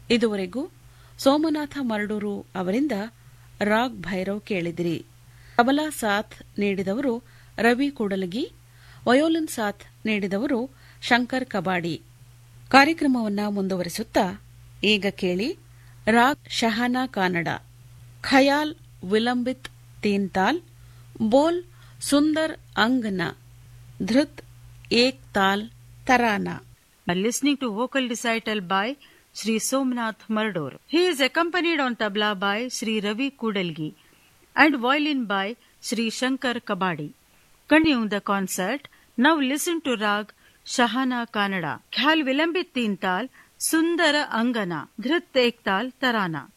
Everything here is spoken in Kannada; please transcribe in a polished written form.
ಇದುವರೆಗೂ ಸೋಮನಾಥ ಮರಡೂರು ಅವರಿಂದ ರಾಗ್ ಭೈರವ್ ಕೇಳಿದಿರಿ. ತಬಲಾ ಸಾಥ್ ನೀಡಿದವರು ರವಿ ಕೂಡಲಗಿ, ವಯೋಲಿನ್ ಸಾಥ್ ನೀಡಿದವರು ಶಂಕರ್ ಕಬಾಡಿ. ಕಾರ್ಯಕ್ರಮವನ್ನು ಮುಂದುವರಿಸುತ್ತಾ ಈಗ ಕೇಳಿ ರಾಗ್ ಶಹಾನಾ ಕಾನಡ, ಖಯಾಲ್ ವಿಲಂಬಿತ್ ತೀನ್ ತಾಲ್, ಬೋಲ್ ಸುಂದರ್ ಅಂಗನ, ಧೃತ್ ಏಕ್ ತಾಲ್ tarana. Listening to vocal recital by Sri Somnath Mardur. He is accompanied on tabla by Sri Ravi Kudalgi and violin by Sri Shankar Kabadi. Continuing the concert, now listen to Rag Shahana Kannada, Khayal Vilambit Teen Tal, Sundara Angana, Dhrit Ek Tal Tarana.